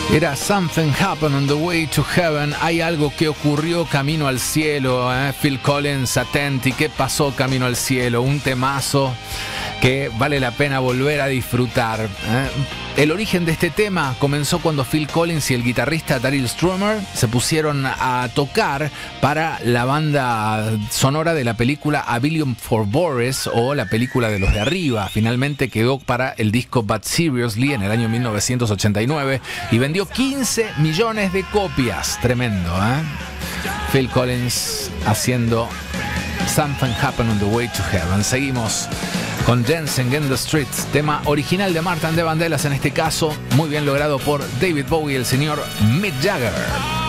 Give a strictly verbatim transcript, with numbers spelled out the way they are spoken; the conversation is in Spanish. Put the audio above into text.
Era Something Happened on the Way to Heaven. Hay algo que ocurrió camino al cielo. ¿eh? Phil Collins, atenti. ¿Qué pasó camino al cielo? Un temazo que vale la pena volver a disfrutar. ¿eh? El origen de este tema comenzó cuando Phil Collins y el guitarrista Daryl Strummer se pusieron a tocar para la banda sonora de la película A Billion for Boris, o la película de los de arriba. Finalmente quedó para el disco But Seriously en el año mil novecientos ochenta y nueve y vendió quince millones de copias. Tremendo, ¿eh? Phil Collins haciendo Something Happened on the Way to Heaven. Seguimos con Dancing in the Streets, tema original de Martin de Vandellas en este caso, muy bien logrado por David Bowie y el señor Mick Jagger.